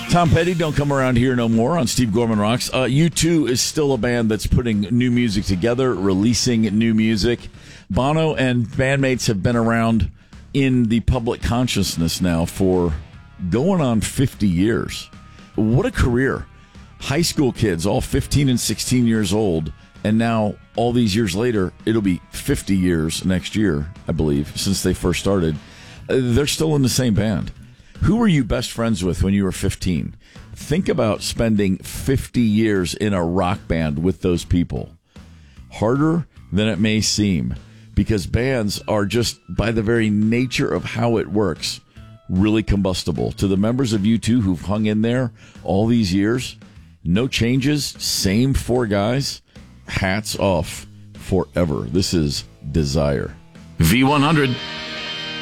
Tom Petty, Don't Come Around Here No More on Steve Gorman Rocks. U2 is still a band that's putting new music together, releasing new music. Bono and bandmates have been around in the public consciousness now for going on 50 years. What a career. High school kids, all 15 and 16 years old, and now all these years later, it'll be 50 years next year, I believe, since they first started. They're still in the same band. Who were you best friends with when you were 15? Think about spending 50 years in a rock band with those people. Harder than it may seem, because bands are just, by the very nature of how it works, really combustible. To the members of U2 who've hung in there all these years, no changes, same four guys, hats off forever. This is Desire. V100.